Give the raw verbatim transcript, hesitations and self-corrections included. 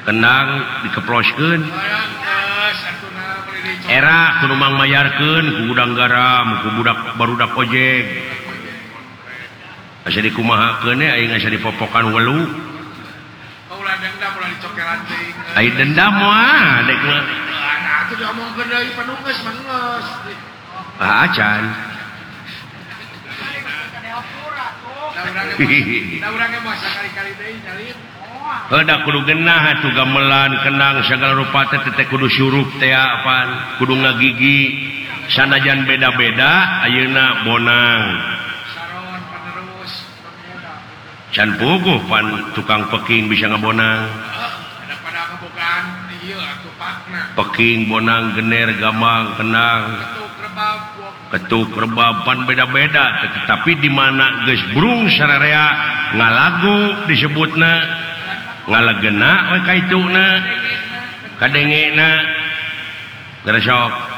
kenang dikeploskeun era kudu mang mayarkeun ku gudang garam ku budak barudak ojek asa dikumahakeun ya aing asa dipopokan welu ulah dendam ulah dicokeran teuing ai dendam mah dek mah atuh diomongkeun deui panugeus mah geus ah acan da urang ge mah sakali-kali deui nyalin Hedak kudu genah atuh gamelan kenang sagala rupa teh teh kudu syurup teh apaan kudu ngagigi sanajan beda-beda ayeuna bonang saron panerus can puguh pan tukang peking bisa ngabonang ada pada ngabogaan ieu atuh pakna peking bonang gener gamang kenang ketuk rebab ketuk rebab pan beda-beda tapi di mana geus brung sararea ngalagu disebutna ngalagena we kaituna kadengena geresok